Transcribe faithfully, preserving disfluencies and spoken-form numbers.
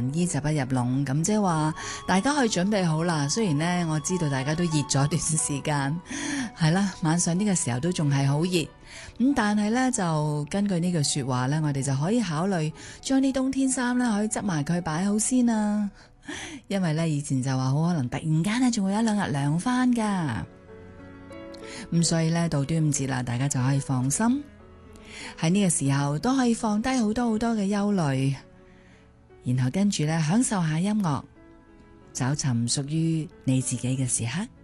人衣就不入籠，咁即係話大家可以準備好啦。雖然呢，我知道大家都熱咗段時間，係啦，晚上呢個時候都仲係好熱，咁但係呢，就根據呢句說話呢，我哋就可以考慮將啲冬天衫呢可以執埋佢擺好先啦。因為呢，以前就話好可能突然間呢仲會有一兩日涼翻噶，咁所以呢，到端午節啦，大家就可以放心。喺呢個時候都可以放低好多好多嘅憂慮，然後跟住咧享受下音樂，找尋屬於你自己嘅時刻。